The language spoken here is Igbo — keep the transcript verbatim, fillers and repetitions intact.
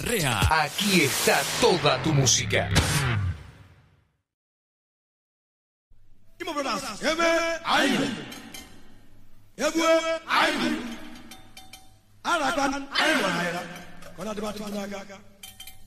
Rea. Aquí está toda tu música. Arakan, aywa, aywa, kona debati kunaga.